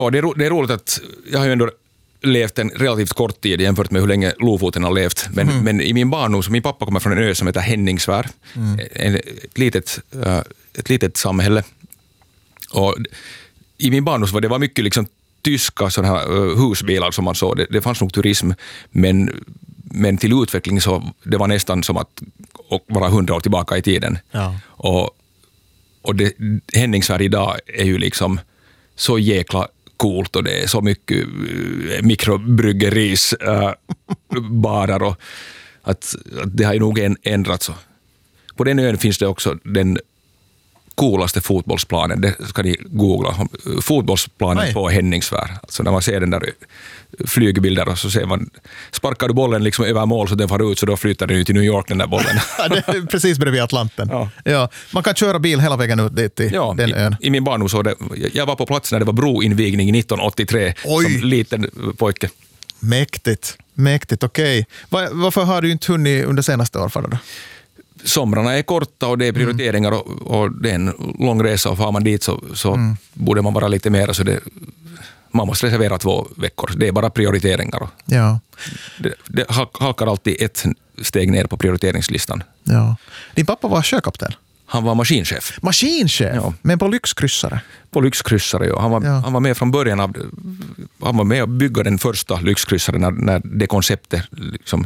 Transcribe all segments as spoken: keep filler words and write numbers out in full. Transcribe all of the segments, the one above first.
Och det är, ro, det är roligt att jag har ju ändå levt en relativt kort tid jämfört med hur länge Lofoten har levt. Men, mm. men i min barndom, så min pappa kommer från en ö som heter Henningsvär. Mm. En, ett, litet, uh, ett litet samhälle. Och i min barndom var det var mycket liksom tyska sådana här uh, husbilar som man såg. Det, det fanns nog turism, men, men till utveckling så det var nästan som att vara hundra år tillbaka i tiden. Ja. Och, och det, Henningsvär idag är ju liksom så jäkla coolt och det är så mycket uh, mikrobryggeris uh, barar och att, att det har ju nog en, ändrats. Så. På den ön finns det också den coolaste fotbollsplanen, det ska ni googla. Fotbollsplanen Nej. På Henningsvär. Alltså när man ser den där flygbilder och så ser man, sparkar du bollen liksom över mål så den far ut så då flyttar den ut till New York den där bollen. Det är precis bredvid Atlanten. Ja. Ja, man kan köra bil hela vägen ut dit till ja, den i, ön. I min barndom så det, jag var på plats när det var broinvigning nittonhundraåttiotre. Oj. Som liten pojke. Mäktigt, mäktigt, okej. Okay. Var, varför har du inte hunnit under senaste år för det då? Somrarna är korta och det är prioriteringar och, och det är en lång resa och får man dit så, så mm. borde man vara lite mer så det, man måste reservera två veckor. Det är bara prioriteringar. Och ja. det, det halkar alltid ett steg ner på prioriteringslistan. Ja. Din pappa var sjökapten? Han var maskinchef. Maskinchef? Ja. Men på lyxkryssare? På lyxkryssare, ja. Han var, ja. han var med från början av, han var med att bygga den första lyxkryssaren när, när det konceptet liksom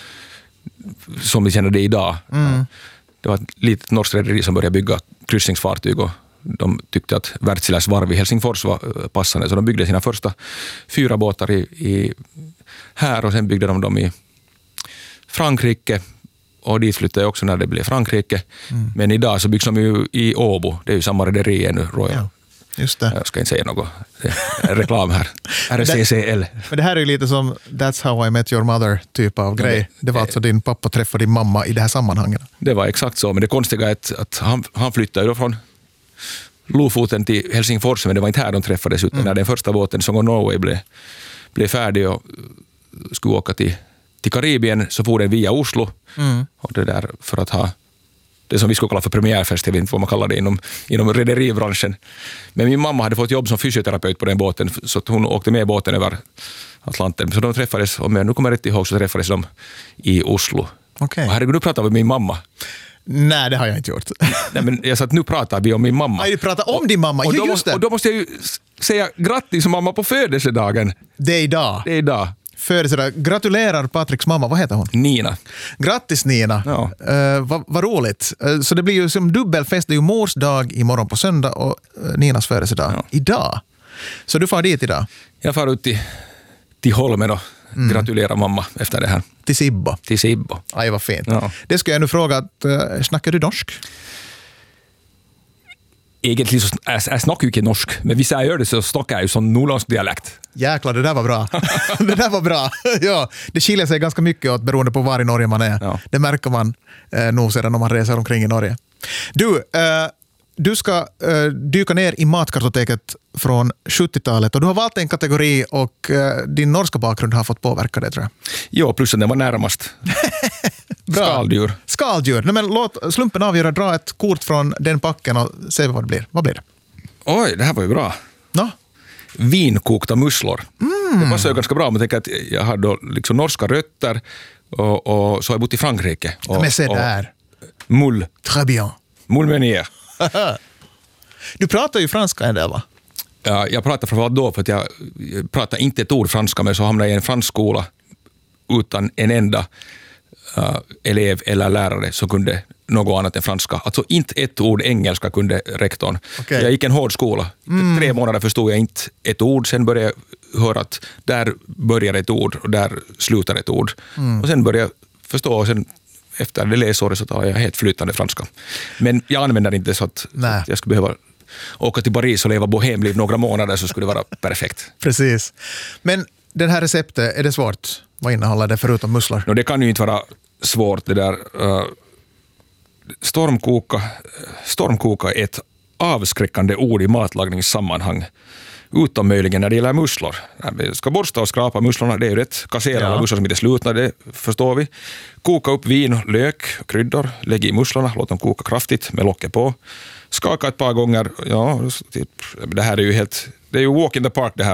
som vi känner det idag. Mm. Det var ett litet norskt rederi som började bygga kryssningsfartyg och de tyckte att Wärtsiläs varv i Helsingfors var passande så de byggde sina första fyra båtar i, i här och sen byggde de dem i Frankrike och dit flyttade jag också när det blev Frankrike. Mm. Men idag så byggs de ju i Åbo. Det är ju samma rederi ännu, Royal. Ja. Just det. Jag ska inte säga något reklam här. R C C L. Men det här är ju lite som That's How I Met Your Mother typ av grej. Det var alltså din pappa träffade din mamma i det här sammanhanget. Det var exakt så, men det konstiga är att, att han, han flyttade ju från Lofoten till Helsingfors, men det var inte här de träffades utan mm. när den första båten Song of Norway blev, blev färdig och skulle åka till, till Karibien så får den via Oslo. Mm. Och det där för att ha det som vi skulle kalla för premiärfest, jag vet inte vad man kallar det inom, inom rederibranschen. Men min mamma hade fått jobb som fysioterapeut på den båten så att hon åkte med båten över Atlanten. Så de träffades, och nu kommer jag rätt ihåg så träffades de i Oslo. Okay. Och herregud, nu pratar vi om min mamma. Nej, det har jag inte gjort. Nej, men jag sa att nu pratar vi om min mamma. Nej, du pratar om din mamma, och, ju och, just det. Och då måste jag ju säga grattis mamma på födelsedagen. Det är idag. Det är idag. Födelsedag. Gratulerar Patriks mamma, vad heter hon? Nina. Grattis Nina. Ja. Uh, vad va roligt. Uh, så det blir ju som dubbelfest, det är ju mors dag imorgon på söndag och uh, Ninas födelsedag ja. Idag. Så du far dit idag? Jag far ut till, till Holmen och mm. gratulerar mamma efter det här. Till Sibbo? Till Sibbo. Aj, vad fint. Ja. Det ska jag nu fråga, att, uh, snackar du norsk? Egentligen så jag, jag snackar ju inte norsk, men hvis jag gör det så snackar jag ju som nordlandsk dialekt. Jäklar, det där var bra. det där var bra. Ja, det skiljer sig ganska mycket åt beroende på var i Norge man är. Ja. Det märker man eh, nog sedan om man reser omkring i Norge. Du, eh, du ska eh, dyka ner i matkartoteket från sjuttiotalet och du har valt en kategori och eh, din norska bakgrund har fått påverka det, tror jag. Jo, plus att den var närmast. Skaldjur. Skaldjur. Nej, men låt slumpen avgöra, dra ett kort från den packen och se vad det blir. Vad blir det? Oj, det här var ju bra. No? Vinkokta musslor. Mm. Det passar ju ganska bra, men tänker att jag har då liksom norska rötter och, och så har jag bott i Frankrike. Och, men se där. Moule. Très bien. Moule meunier. Du pratar ju franska en del, va? Ja, jag pratar framförallt då för att jag pratar inte ett ord franska, men så hamnade jag i en fransk skola utan en enda uh, elev eller lärare som kunde något annat än franska. Alltså inte ett ord engelska kunde rektorn. Okay. Jag gick en hård skola. Mm. Tre månader förstod jag inte ett ord. Sen började jag höra att där börjar ett ord och där slutar ett ord. Mm. Och sen började jag förstå och sen efter det läsåret så tar jag helt flytande franska. Men jag använder inte så att, att jag skulle behöva åka till Paris och leva bohemliv några månader så skulle det vara perfekt. Precis. Men den här receptet, är det svårt? Vad innehåller det förutom musslor? No, det kan ju inte vara svårt det där. Uh, stormkoka, stormkoka är ett avskräckande ord i matlagningssammanhang. Utom möjligen när det gäller musslor. Vi ska borsta och skrapa musslorna, det är ju rätt. Kassera ja. musslor som inte är slutna, det förstår vi. Koka upp vin, lök och kryddor. Lägg i musslorna, låt dem koka kraftigt med locket på. Skaka ett par gånger. Ja, det här är ju helt... Det är ju walk in the park det här.